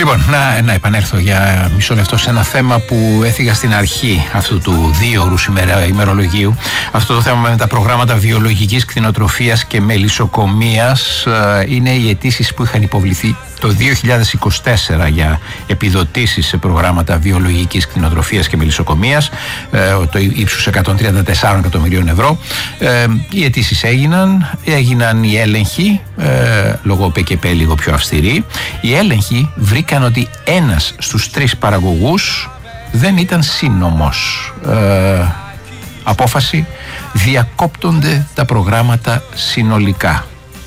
Λοιπόν, να επανέλθω για μισό λεπτό σε ένα θέμα που έφυγα στην αρχή αυτού του 2ωρου ημερολογίου. Αυτό το θέμα με τα προγράμματα βιολογικής κτηνοτροφίας και μελισσοκομείας είναι οι αιτήσεις που είχαν υποβληθεί το 2024 για επιδοτήσεις σε προγράμματα βιολογικής κτηνοτροφίας και μελισσοκομείας, το ύψους 134 εκατομμυρίων ευρώ. Οι αιτήσεις έγιναν οι έλεγχοι, λόγω ΠΚΠ λίγο πιο αυστηροί. Οι έλεγχοι βρήκαν ότι ένας στους 3 παραγωγούς δεν ήταν σύνομος. Απόφαση: διακόπτονται τα προγράμματα συνολικά.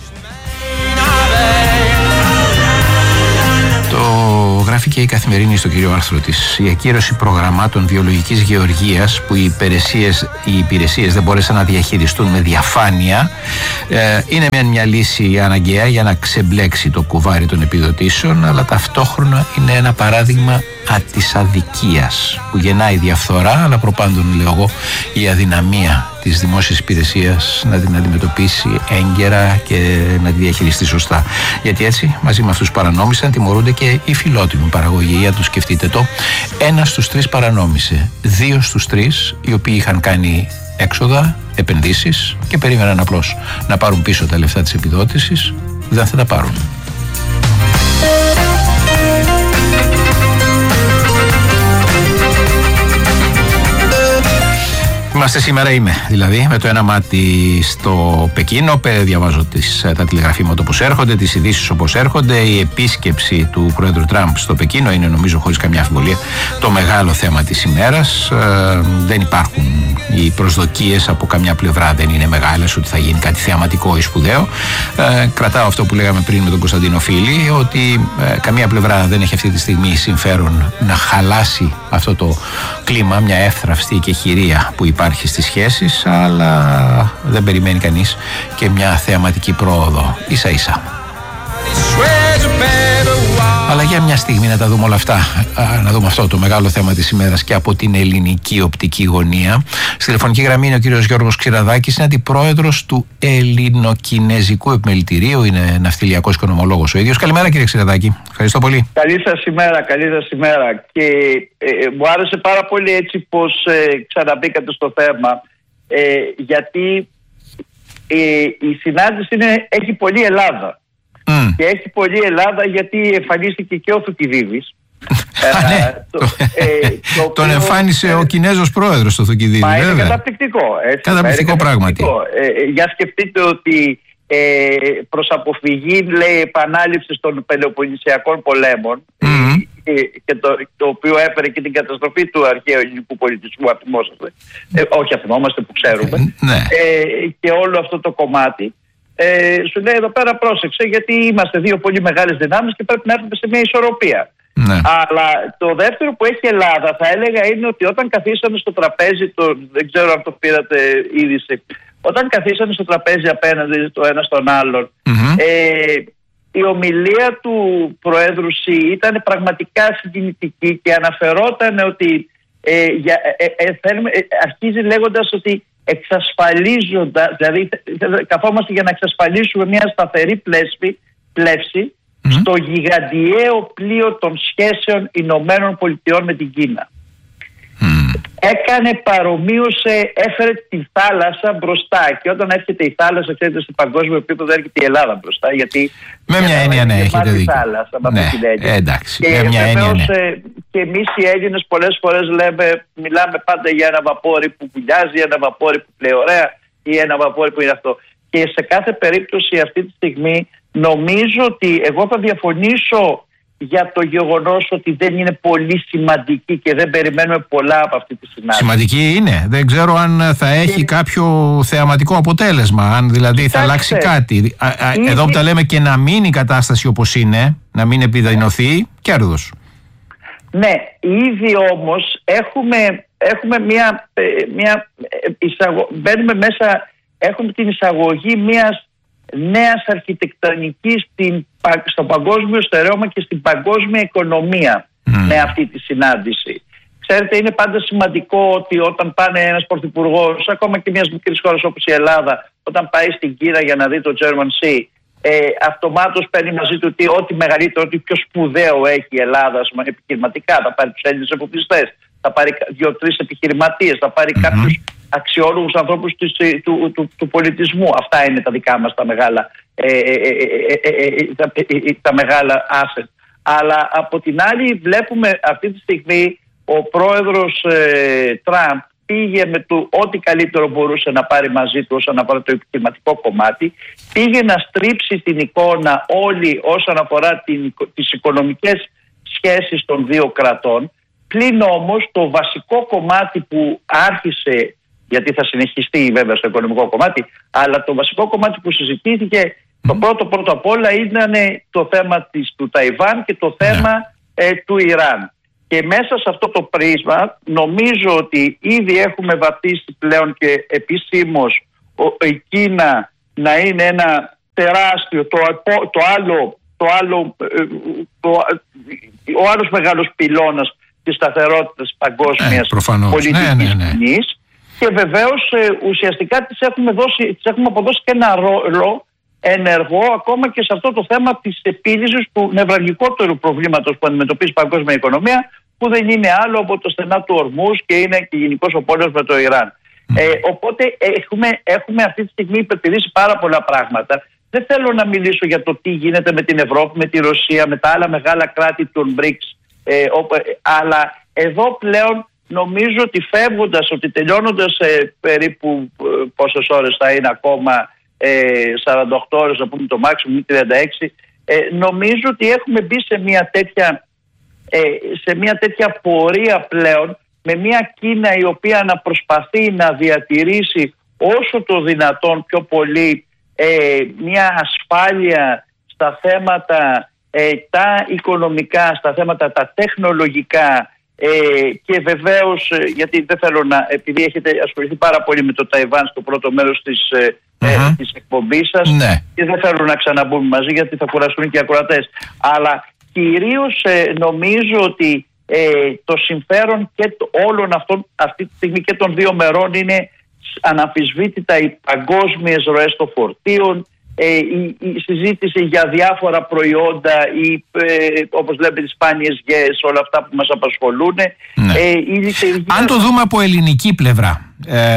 Γράφει και η Καθημερινή στο κύριο άρθρο της. Η ακύρωση προγραμμάτων βιολογικής γεωργίας που οι υπηρεσίες δεν μπόρεσαν να διαχειριστούν με διαφάνεια είναι μια λύση αναγκαία για να ξεμπλέξει το κουβάρι των επιδοτήσεων, αλλά ταυτόχρονα είναι ένα παράδειγμα της αδικίας που γεννάει διαφθορά, αλλά προπάντων, λέω εγώ, η αδυναμία της δημόσιας υπηρεσίας να την αντιμετωπίσει έγκαιρα και να τη διαχειριστεί σωστά. Γιατί έτσι, μαζί με αυτούς που παρανόμησαν, τιμωρούνται και οι φιλότιμοι παραγωγοί. Για το σκεφτείτε το. 1 στους 3 παρανόμησε. 2 στους 3 οι οποίοι είχαν κάνει έξοδα, επενδύσεις και περίμεναν απλώς να πάρουν πίσω τα λεφτά της επιδότησης, δεν θα τα πάρουν. Είμαστε σήμερα, δηλαδή με το ένα μάτι στο Πεκίνο. Διαβάζω τα τηλεγραφήματα όπως έρχονται, τις ειδήσεις όπως έρχονται. Η επίσκεψη του Πρόεδρου Τραμπ στο Πεκίνο είναι, νομίζω, χωρίς καμιά αμφιβολία, το μεγάλο θέμα της ημέρας. Δεν υπάρχουν οι προσδοκίες από καμιά πλευρά, δεν είναι μεγάλες ότι θα γίνει κάτι θεαματικό ή σπουδαίο. Κρατάω αυτό που λέγαμε πριν με τον Κωνσταντίνο Φίλη, ότι καμία πλευρά δεν έχει αυτή τη στιγμή συμφέρον να χαλάσει αυτό το κλίμα, μια εύθραυστη και χειρία που υπάρχει στις σχέσεις, αλλά δεν περιμένει κανείς και μια θεαματική πρόοδο ίσα ίσα. Αλλά για μια στιγμή να τα δούμε όλα αυτά, να δούμε αυτό το μεγάλο θέμα της ημέρας και από την ελληνική οπτική γωνία. Στη τηλεφωνική γραμμή είναι ο κύριος Γιώργος Ξηραδάκης, είναι αντιπρόεδρος του Ελληνοκινεζικού Επιμελητηρίου, είναι ναυτιλιακός οικονομολόγος ο ίδιος. Καλημέρα, κύριε Ξηραδάκη. Ευχαριστώ πολύ. Καλή σας ημέρα. Και μου άρεσε πάρα πολύ έτσι πως ξαναμπήκατε στο θέμα, γιατί η συνάντηση έχει πολύ Ελλάδα. Και έχει πολύ Ελλάδα γιατί εμφανίστηκε και ο Θουκυδίδης. Τον εμφάνισε ο Κινέζος πρόεδρος στο Θουκυδίδη. Μα είναι καταπληκτικό. Καταπληκτικό πράγματι. Για σκεφτείτε ότι προς αποφυγή, λέει, επανάληψης των Πελοποννησιακών πολέμων, και το οποίο έφερε και την καταστροφή του αρχαίου ελληνικού πολιτισμού, αθυμόσαστε, όχι αθυμόμαστε που ξέρουμε, και όλο αυτό το κομμάτι. Σου λέει εδώ πέρα, πρόσεξε, γιατί είμαστε 2 πολύ μεγάλες δυνάμεις και πρέπει να έρθουμε σε μια ισορροπία. Αλλά το δεύτερο που έχει η Ελλάδα, θα έλεγα, είναι ότι όταν καθίσαμε στο τραπέζι, δεν ξέρω αν το πήρατε είδηση, όταν καθίσαμε στο τραπέζι απέναντι το ένα στον άλλον, η ομιλία του Προέδρου ΣΥ ήταν πραγματικά συγκινητική και αναφερόταν ότι αρχίζει λέγοντας ότι εξασφαλίζοντα, δηλαδή καθόμαστε για να εξασφαλίσουμε μια σταθερή πλεύση στο γιγαντιαίο πλοίο των σχέσεων Ηνωμένων Πολιτειών με την Κίνα. Έκανε, παρομοίωσε, έφερε τη θάλασσα μπροστά, και όταν έρχεται η θάλασσα, ξέρετε, σε παγκόσμιο επίπεδο έρχεται η Ελλάδα μπροστά, γιατί με μια έννοια έχετε δίκιο. Εντάξει, και εμείς οι Έλληνες πολλές φορές μιλάμε πάντα για ένα βαπόρι που βουλιάζει, ένα βαπόρι που πλέει ωραία ή ένα βαπόρι που είναι αυτό. Και σε κάθε περίπτωση αυτή τη στιγμή νομίζω ότι εγώ θα διαφωνήσω για το γεγονός ότι δεν είναι πολύ σημαντική και δεν περιμένουμε πολλά από αυτή τη συνάντηση. Σημαντική είναι. Δεν ξέρω αν θα έχει κάποιο θεαματικό αποτέλεσμα, αν δηλαδή θα αλλάξει κάτι. Εδώ που τα λέμε, και να μείνει η κατάσταση όπως είναι, να μην επιδεινωθεί, κέρδος. Ναι, ήδη όμως έχουμε μπαίνουμε μέσα, έχουμε την εισαγωγή μιας νέας αρχιτεκτονικής στο παγκόσμιο στερέωμα και στην παγκόσμια οικονομία με αυτή τη συνάντηση. Ξέρετε, είναι πάντα σημαντικό ότι όταν πάνε ένας πρωθυπουργός, ακόμα και μιας μικρής χώρας όπως η Ελλάδα, όταν πάει στην Κίνα για να δει το German Sea, αυτομάτως παίρνει μαζί του ότι ό,τι μεγαλύτερο, ό,τι πιο σπουδαίο έχει η Ελλάδα επιχειρηματικά, θα πάρει τους Έλληνες εφοπλιστές, θα πάρει 2-3 επιχειρηματίες, θα πάρει κάποιους αξιόλογους ανθρώπους του πολιτισμού. Αυτά είναι τα δικά μας τα μεγάλα asset. Αλλά από την άλλη βλέπουμε αυτή τη στιγμή ο πρόεδρος Τραμπ πήγε με το ό,τι καλύτερο μπορούσε να πάρει μαζί του όσον αφορά το επιχειρηματικό κομμάτι, πήγε να στρίψει την εικόνα όλη όσον αφορά τις οικονομικές σχέσεις των δύο κρατών. Πλην όμως το βασικό κομμάτι που άρχισε, γιατί θα συνεχιστεί βέβαια στο οικονομικό κομμάτι, αλλά το βασικό κομμάτι που συζητήθηκε το πρώτο απ' όλα ήταν το θέμα του Ταϊβάν και το θέμα του Ιράν. Και μέσα σε αυτό το πρίσμα νομίζω ότι ήδη έχουμε βαπτίσει πλέον και επισήμως η Κίνα να είναι ένα τεράστιο, ο άλλος μεγάλος πυλώνας της σταθερότητας παγκόσμιας πολιτικής σκηνής. Και βεβαίως ουσιαστικά τις έχουμε αποδώσει και ένα ρόλο ενεργό ακόμα και σε αυτό το θέμα της επίλυσης του νευραλγικότερου προβλήματος που αντιμετωπίζει η παγκόσμια οικονομία, που δεν είναι άλλο από το στενά του Ορμούς και είναι και γενικώς ο πόλεμος με το Ιράν. Οπότε έχουμε αυτή τη στιγμή υπερπηδήσει πάρα πολλά πράγματα. Δεν θέλω να μιλήσω για το τι γίνεται με την Ευρώπη, με τη Ρωσία, με τα άλλα μεγάλα κράτη των BRICS, αλλά εδώ πλέον νομίζω ότι φεύγοντας, ότι τελειώνοντας περίπου πόσες ώρες θα είναι ακόμα, 48 ώρες να πούμε το maximum, 36, νομίζω ότι έχουμε μπει σε μια τέτοια πορεία πλέον, με μια Κίνα η οποία να προσπαθεί να διατηρήσει όσο το δυνατόν πιο πολύ μια ασφάλεια στα θέματα τα οικονομικά, στα θέματα τα τεχνολογικά, και βεβαίως, γιατί δεν θέλω επειδή έχετε ασχοληθεί πάρα πολύ με το Ταϊβάν στο πρώτο μέρος της εκπομπής σας, και δεν θέλω να ξαναμπούμε μαζί γιατί θα κουραστούν και οι ακροατές, αλλά κυρίως νομίζω ότι το συμφέρον και όλων αυτών αυτή τη στιγμή και των δύο μερών είναι αναμφισβήτητα οι παγκόσμιες ροές των φορτίων, η συζήτηση για διάφορα προϊόντα, όπως λέμε τις σπάνιες γέες, όλα αυτά που μας απασχολούν. Αν το δούμε από ελληνική πλευρά,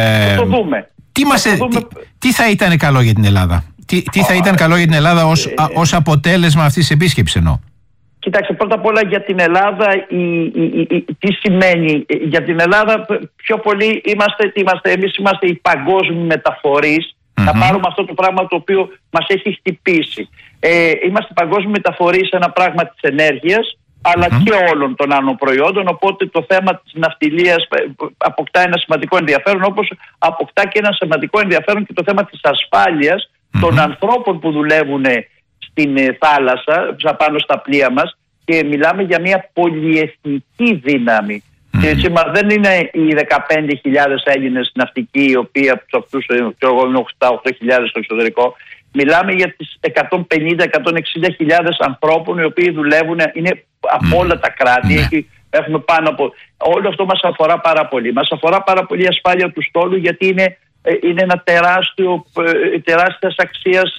τι θα ήταν καλό για την Ελλάδα? Τι θα ήταν καλό για την Ελλάδα ως αποτέλεσμα αυτής της επίσκεψης εννοώ? Κοιτάξτε, πρώτα απ' όλα για την Ελλάδα, τι σημαίνει για την Ελλάδα? Πιο πολύ εμείς είμαστε οι παγκόσμιοι μεταφορείς. Να πάρουμε αυτό το πράγμα το οποίο μας έχει χτυπήσει. Είμαστε παγκόσμιοι μεταφορείς σε ένα πράγμα της ενέργειας, αλλά και όλων των άλλων προϊόντων, οπότε το θέμα της ναυτιλίας αποκτά ένα σημαντικό ενδιαφέρον, όπως αποκτά και ένα σημαντικό ενδιαφέρον και το θέμα της ασφάλειας των ανθρώπων που δουλεύουν στην θάλασσα, πάνω στα πλοία μας, και μιλάμε για μια πολυεθνική δύναμη. Δεν είναι οι 15.000 Έλληνες ναυτικοί, οι οποίοι από αυτούς είναι 8.000 στο εξωτερικό. Μιλάμε για τις 150-160.000 ανθρώπων οι οποίοι δουλεύουν, είναι από όλα τα κράτη. Έχουμε πάνω από... Όλο αυτό μας αφορά πάρα πολύ. Μας αφορά πάρα πολύ η ασφάλεια του στόλου, γιατί είναι ένα τεράστιας αξίας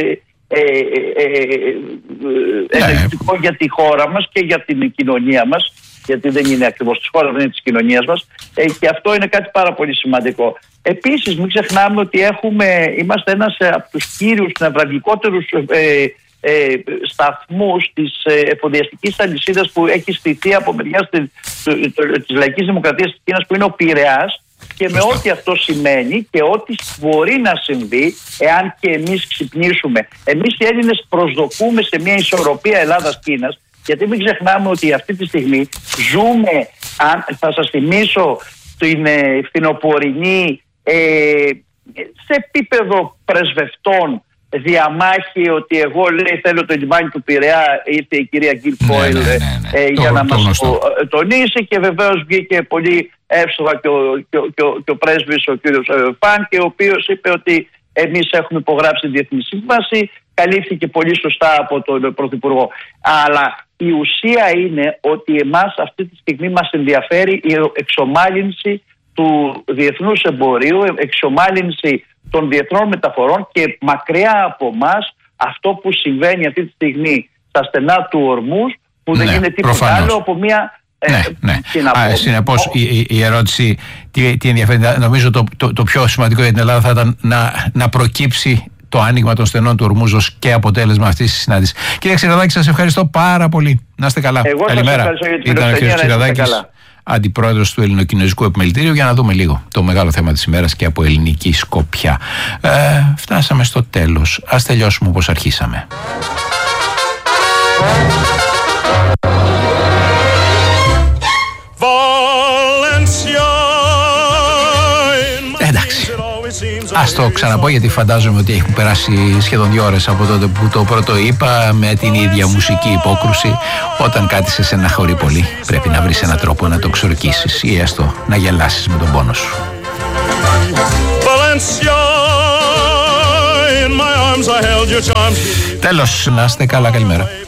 ενεργητικό για τη χώρα μας και για την κοινωνία μας, γιατί δεν είναι ακριβώς της χώρας, δεν είναι της κοινωνίας μας, και αυτό είναι κάτι πάρα πολύ σημαντικό. Επίσης μην ξεχνάμε ότι είμαστε ένας από τους κύριους νευραλγικότερους σταθμούς της εφοδιαστικής αλυσίδας που έχει στηθεί από μεριά της Λαϊκής Δημοκρατίας της Κίνας, που είναι ο Πειραιάς, και με ό,τι αυτό σημαίνει και ό,τι μπορεί να συμβεί εάν και εμείς ξυπνήσουμε. Εμείς οι Έλληνες προσδοκούμε σε μια ισορροπία Ελλάδας-Κίνας, γιατί μην ξεχνάμε ότι αυτή τη στιγμή ζούμε, θα σας θυμίσω την φθινοπορεινή σε επίπεδο πρεσβευτών διαμάχη, ότι εγώ θέλω το λιμάνι του Πειραιά, ήρθε η κυρία Γκίλ Φόιλ για να μας τονίσει, και βεβαίως βγήκε πολύ εύστοχα και ο πρέσβης ο κύριος Φαν, και ο οποίος είπε ότι εμείς έχουμε υπογράψει διεθνή σύμβαση, καλύφθηκε πολύ σωστά από τον Πρωθυπουργό. Αλλά η ουσία είναι ότι εμάς αυτή τη στιγμή μας ενδιαφέρει η εξομάλυνση του διεθνούς εμπορίου, εξομάλυνση των διεθνών μεταφορών, και μακριά από μας αυτό που συμβαίνει αυτή τη στιγμή στα στενά του Ορμούζ, που δεν είναι τίποτα άλλο από μια... Συνεπώς η ερώτηση τι ενδιαφέρει, νομίζω το πιο σημαντικό για την Ελλάδα θα ήταν να προκύψει το άνοιγμα των στενών του Ορμούζ ως και αποτέλεσμα αυτής της συνάντησης. Κύριε Ξηραδάκη, σας ευχαριστώ πάρα πολύ. Να είστε καλά. Εγώ καλημέρα. Σας ευχαριστώ για την φιλοξενία. Ήταν ο κ. Ξηραδάκης, αντιπρόεδρος του Ελληνοκοινωνιστικού Επιμελητήριου, για να δούμε λίγο το μεγάλο θέμα της ημέρας και από ελληνική σκοπιά. Φτάσαμε στο τέλος. Ας τελειώσουμε όπως αρχίσαμε. Εντάξει, ας το ξαναπώ, γιατί φαντάζομαι ότι έχουν περάσει σχεδόν 2 ώρες από τότε που το πρώτο είπα, με την ίδια μουσική υπόκρουση. Όταν κάτι σε στεναχωρεί πολύ, πρέπει να βρεις έναν τρόπο να το ξορκίσεις ή έστω να γελάσεις με τον πόνο σου. Τέλος, να είστε καλά, καλημέρα.